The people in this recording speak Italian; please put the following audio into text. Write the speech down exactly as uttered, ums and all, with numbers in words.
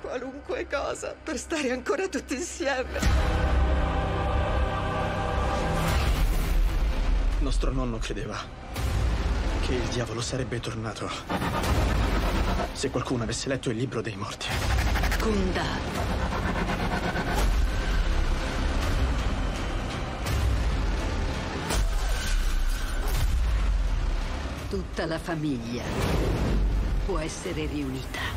Qualunque cosa per stare ancora tutti insieme. Nostro nonno credeva che il diavolo sarebbe tornato se qualcuno avesse letto il libro dei morti. Kunda. Tutta la famiglia può essere riunita.